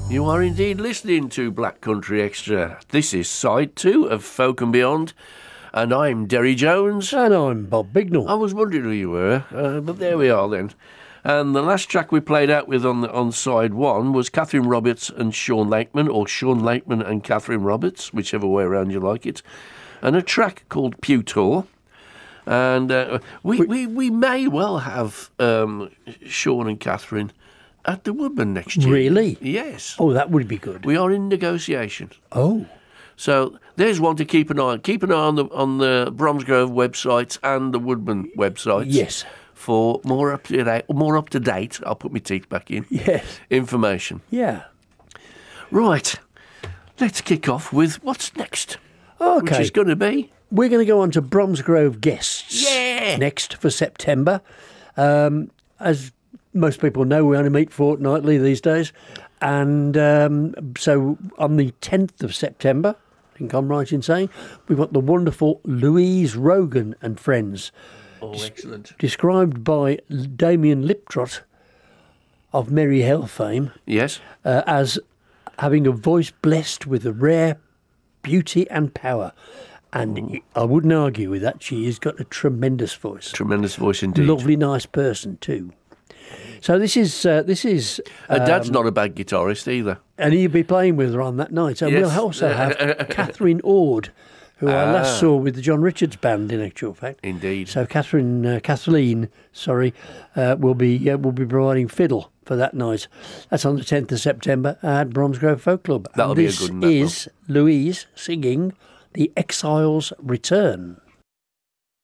You are indeed listening to Black Country Extra. This is side 2 of Folk and Beyond, and I'm Derry Jones. And I'm Bob Bignell. I was wondering who you were, but there we are then. And the last track we played out with on side 1 was Catherine Roberts and Sean Lakeman, or Sean Lakeman and Catherine Roberts, whichever way around you like it, and a track called Pew Tour. And we may well have Sean and Catherine at the Woodman next year. Really? Yes. Oh, that would be good. We are in negotiation. Oh. So there's one to keep an eye on. Keep an eye on the Bromsgrove websites and the Woodman websites. Yes. For more up to date. I'll put my teeth back in. Yes. Information. Yeah. Right. Let's kick off with what's next. Okay. Which is going to be. We're going to go on to Bromsgrove guests. Yeah. Next for September. As most people know, we only meet fortnightly these days. And so on the 10th of September, I think I'm right in saying, we've got the wonderful Louise Rogan and friends. Oh, excellent. Described by Damien Liptrot of Merry Hell fame. Yes. As having a voice blessed with a rare beauty and power. And I wouldn't argue with that. She has got a tremendous voice. Tremendous voice indeed. Lovely, nice person too. So this is. Dad's not a bad guitarist either. And he'll be playing with her on that night. And Yes. we'll also have Catherine Ord, who I last saw with the John Richards Band, in actual fact. Indeed. So Kathleen, will be providing fiddle for that night. That's on the 10th of September at Bromsgrove Folk Club. That'll and be a good one. This is Louise singing "The Exile's Return."